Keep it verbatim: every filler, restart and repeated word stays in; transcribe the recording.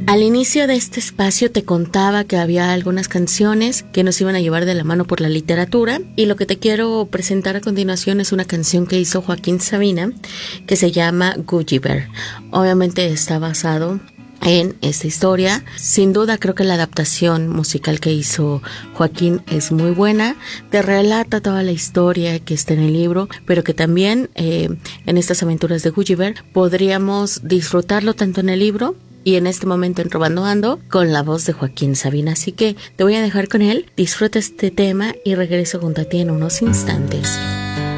Al inicio de este espacio te contaba que había algunas canciones que nos iban a llevar de la mano por la literatura, y lo que te quiero presentar a continuación es una canción que hizo Joaquín Sabina que se llama Gulliver. Obviamente está basado en esta historia. Sin duda creo que la adaptación musical que hizo Joaquín es muy buena, te relata toda la historia que está en el libro, pero que también eh, en estas aventuras de Gulliver podríamos disfrutarlo tanto en el libro y en este momento en Robando Ando con la voz de Joaquín Sabina. Así que te voy a dejar con él, disfruta este tema y regreso junto a ti en unos instantes.